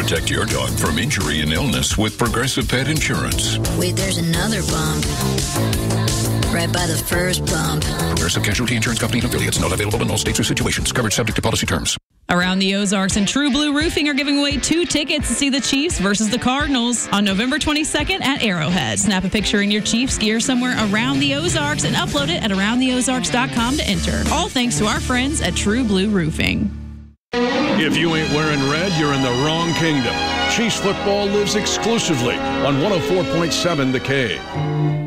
Protect your dog from injury and illness with Progressive Pet Insurance. Wait, there's another bump. Right by the first bump. Progressive Casualty Insurance Company and affiliates. Not available in all states or situations. Coverage subject to policy terms. Around the Ozarks and True Blue Roofing are giving away 2 tickets to see the Chiefs versus the Cardinals on November 22nd at Arrowhead. Snap a picture in your Chiefs gear somewhere around the Ozarks and upload it at aroundtheozarks.com to enter. All thanks to our friends at True Blue Roofing. If you ain't wearing red, you're in the wrong kingdom. Chiefs football lives exclusively on 104.7 The K.